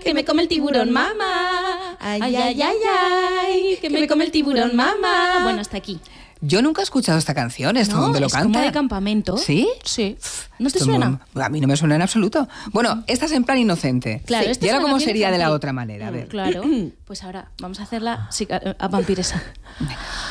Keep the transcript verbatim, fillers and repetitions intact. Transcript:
que me come el tiburón, mamá. Ay, ay, ay, ay, ay, que me come el tiburón, mamá. Bueno, hasta aquí. Yo nunca he escuchado esta canción, ¿esto no, dónde lo es canta? como de campamento. ¿Sí? Sí. ¿No te Esto suena? No, a mí no me suena en absoluto. Bueno, esta es en plan inocente. Claro, sí. esta ¿Y es ahora una cómo canción sería de la infantil. otra manera? A ver. Claro. Pues ahora vamos a hacerla a vampiresa.